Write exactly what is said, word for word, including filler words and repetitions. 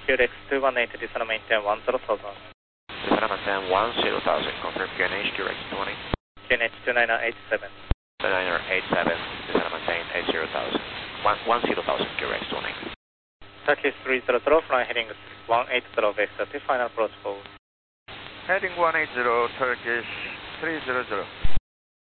Q X two one eight, descend maintain one zero thousand. Descend maintain one zero thousand, confirm Q N H Q X twenty. Q N H two nine eight seven. two nine eight seven, descend maintain eight zero thousand. one zero thousand, Q X twenty. Turkish three zero zero, flying heading one eight zero, base thirty, final approach hold. Heading one eight zero, Turkish three zero zero.